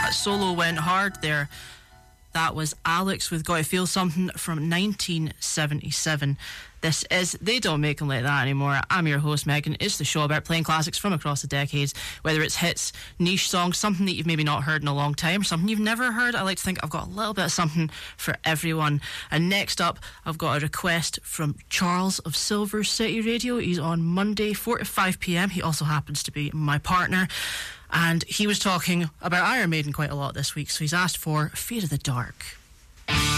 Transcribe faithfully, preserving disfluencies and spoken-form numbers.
That solo went hard there. That was Alex with Gotta Feel Something from nineteen seventy-seven. This is They Don't Make Them Like That Anymore. I'm your host, Megan. It's the show about playing classics from across the decades, whether it's hits, niche songs, something that you've maybe not heard in a long time, or something you've never heard. I like to think I've got a little bit of something for everyone. And next up, I've got a request from Charles of Silver City Radio. He's on Monday, four to five p.m. He also happens to be my partner. And he was talking about Iron Maiden quite a lot this week, so he's asked for Fear of the Dark.